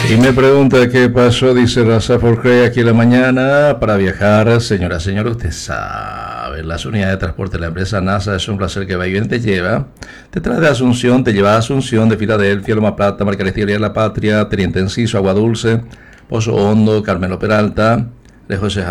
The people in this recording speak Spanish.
Y me pregunta qué pasó, dice Raza Forcre aquí en la mañana para viajar. Señora, usted sabe, las unidades de transporte de la empresa NASA es un placer que va y viene, te lleva. Te trae de Asunción, te lleva a Asunción, de Filadelfia, Loma Plata, Margarita La Patria, Teniente Enciso, Agua Dulce, Pozo Hondo, Carmelo Peralta, de José